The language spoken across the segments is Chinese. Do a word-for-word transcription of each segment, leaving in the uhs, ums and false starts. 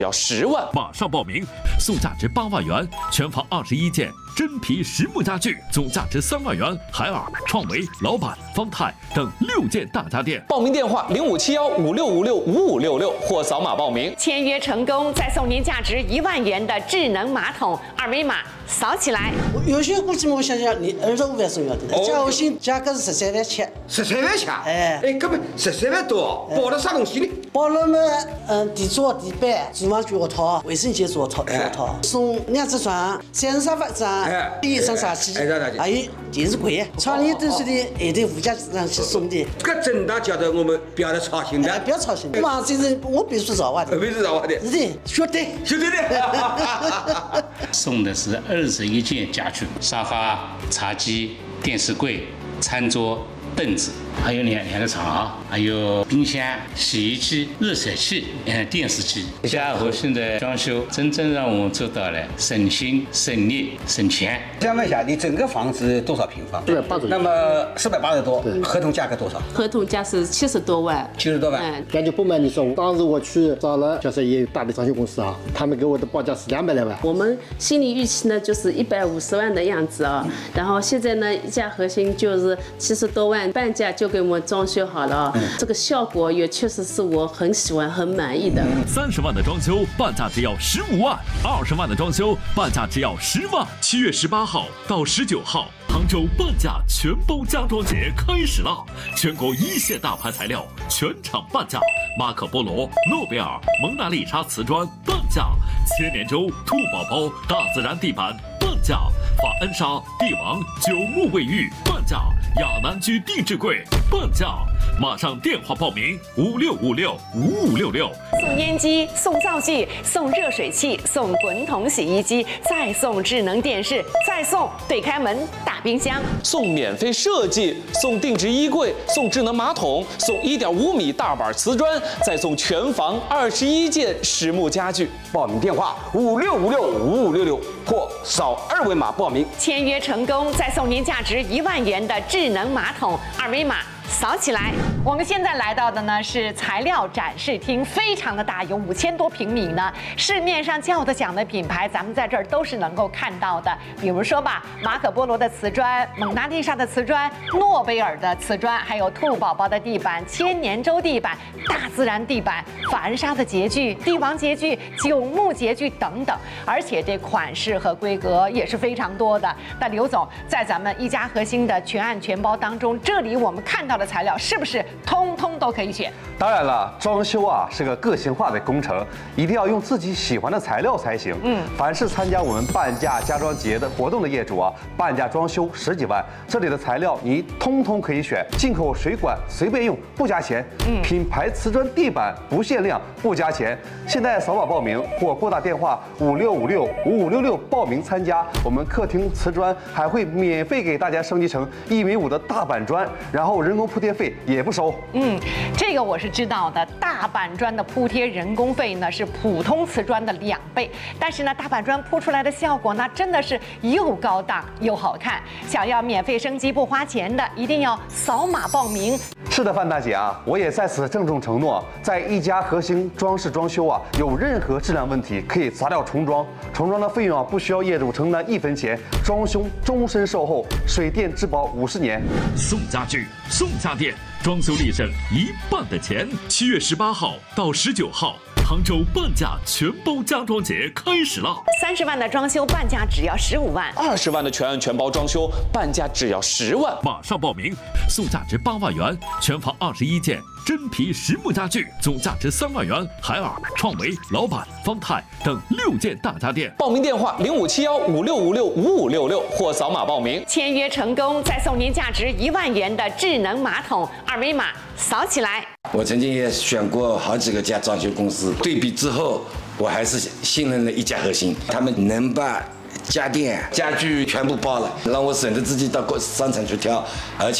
要十万， 马上报名，送价值八万元，全房二十一件真皮实木家具，总价值三万元，海尔、创维、老板、方太等六件大家电。 报名电话零五七幺五六五六五五六六或扫码报名。 签约成功，再送您价值一万元的智能马桶，二维码扫起来。 有些估计我想想，你二十五万送要的，嘉禾新价格是十三万七。 十三万七？ 哎哎，搿么十三万多，包了啥东西呢？ 包了嘛，嗯，地桌、地板、厨房脚套、卫生间脚套、脚套，送两只床、三十沙发张、一张茶几，还有电视柜。厂里都是的，还得附加上去送的。 搿真的叫得我们不要操心的， 不要操心。嘛，这是我必须造化的， 必须造化的， 是的，晓得， 晓得的。 送的是二十一件家具，沙发、茶几、电视柜、餐桌、凳子，还有两两个床，还有冰箱、洗衣机、热水器、嗯电视机。嘉禾新的装修真正让我们做到了省心、省力、省钱。 想问一下，你整个房子多少平方？ 四百八十。 那么四百八十多，合同价格多少？ 合同价是七十多万。 七十多万。 嗯， 感觉不瞒你说，当时我去找了就是也有大的装修公司啊，他们给我的报价是两百来万。 我们心理预期呢就是一百五十万的样子啊，然后现在呢嘉禾新就是七十多万半价就给我们装修好了啊，这个效果也确实是我很喜欢、很满意的。 三十万的装修半价只要十五万，二十万的装修半价只要十万。七月十八号到十九号，杭州半价全包家装节开始了，全国一线大牌材料全场半价，马可波罗、诺贝尔、蒙娜丽莎瓷砖半价，千年舟、兔宝宝、大自然地板半价，法恩莎、帝王、九牧卫浴半价，亚南居定制柜半价。马上电话报名五六五六五五六六。 送烟机、送灶具、送热水器、送滚筒洗衣机，再送智能电视，再送对开门大冰箱， 送免费设计，送定制衣柜，送智能马桶，送一点五米大板瓷砖，再送全房二十一件实木家具。 报名电话五六五六五五六六或扫二维码报名。 签约成功，再送您价值一万元的智能马桶，二维码扫起来。我们现在来到的呢是材料展示厅，非常的大，有五千多平米呢。市面上叫得响的品牌，咱们在这儿都是能够看到的。比如说吧，马可波罗的瓷砖、蒙娜丽莎的瓷砖、诺贝尔的瓷砖，还有兔宝宝的地板、千年舟地板、大自然地板、法恩莎的洁具、帝王洁具、九牧洁具等等。而且这款式和规格也是非常多的。那刘总在咱们一家核心的全案全包当中，这里我们看到的材料是不是通通都可以选？ 当然了，装修啊是个个性化的工程，一定要用自己喜欢的材料才行。嗯，凡是参加我们半价家装节的活动的业主啊，半价装修十几万，这里的材料你通通可以选，进口水管随便用不加钱，嗯，品牌瓷砖地板不限量不加钱。现在扫码报名或拨打电话五六五六五五六六报名参加，我们客厅瓷砖还会免费给大家升级成一米五的大板砖，然后人工铺贴费也不收。 嗯，这个我是知道的。大板砖的铺贴人工费呢是普通瓷砖的两倍，但是呢，大板砖铺出来的效果呢真的是又高档又好看。想要免费升级不花钱的，一定要扫码报名。 是的，范大姐啊，我也在此郑重承诺，在一家核心装饰装修啊，有任何质量问题可以砸掉重装，重装的费用啊不需要业主承担一分钱，装修终身售后，水电质保五十年。 送家具，送家电，装修立省一半的钱。七月十八号到十九号，杭州半价全包家装节开始了。 三十万的装修半价只要十五万， 二十万的全案全包装修半价只要十万。 马上报名，送价值八万元，全房二十一件真皮实木家具，总价值三万元，海尔、创维、老板、方太等六件大家电。 报名电话零五七幺五六五六五五六六或扫码报名。 签约成功，再送您价值一万元的智能马桶，二维码扫起来。 我曾经也选过好几个家装修公司，对比之后，我还是信任了一家核心，他们能把家电、家具全部包了，让我省得自己到商场去挑，而且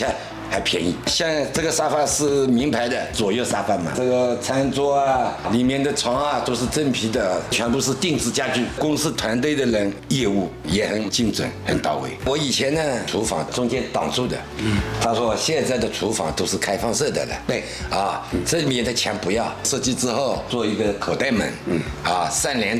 还便宜。像这个沙发是名牌的左右沙发嘛，这个餐桌啊，里面的床啊都是真皮的，全部是定制家具。公司团队的人业务也很精准，很到位。我以前呢，厨房中间挡住的，嗯，他说现在的厨房都是开放式的了，对啊，这里面的墙不要，设计之后做一个口袋门，嗯，啊，三联。